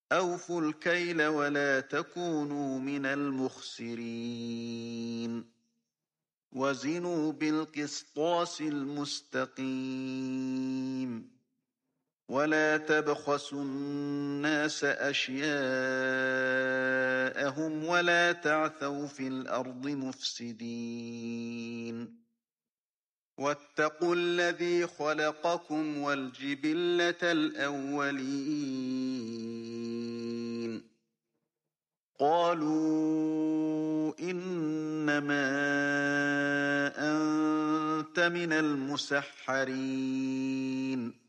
أوفوا الكيل ولا تكونوا من المخسرين وزنوا بالقسطاس المستقيم ولا تبخسوا الناس أشياءهم ولا تعثوا في الأرض مفسدين واتقوا الذي خلقكم والجبلة الأولين قالوا إنما أنت من المسحرين